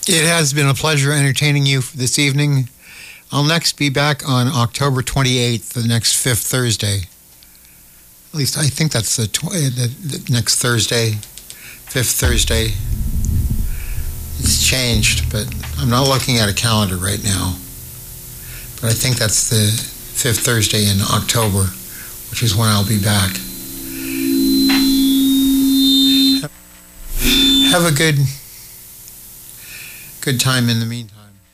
It has been a pleasure entertaining you this evening. I'll next be back on October 28th, the next fifth Thursday. At least I think that's the next Thursday, fifth Thursday. It's changed, but I'm not looking at a calendar right now. But I think that's the fifth Thursday in October, which is when I'll be back. Have a good time in the meantime.